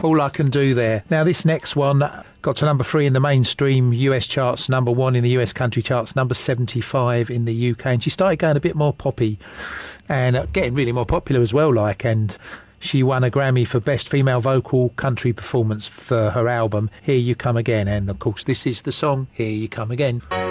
All I Can Do There. Now, this next one got to number 3 in the mainstream US charts, number 1 in the US country charts, number 75 in the UK. And she started going a bit more poppy and getting really more popular as well, and she won a Grammy for Best Female Vocal Country Performance for her album Here You Come Again. And, of course, this is the song Here You Come Again.